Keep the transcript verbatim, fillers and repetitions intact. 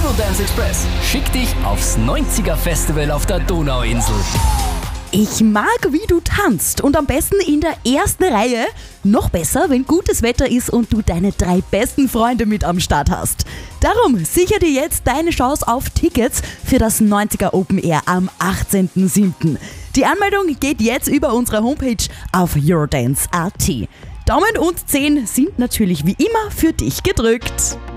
Eurodance Express schickt dich aufs neunziger Festival auf der Donauinsel. Ich mag, wie du tanzt und am besten in der ersten Reihe. Noch besser, wenn gutes Wetter ist und du deine drei besten Freunde mit am Start hast. Darum sichere dir jetzt deine Chance auf Tickets für das neunziger Open Air am achtzehnten siebten Die Anmeldung geht jetzt über unsere Homepage auf eurodance punkt at. Daumen und Zehen sind natürlich wie immer für dich gedrückt.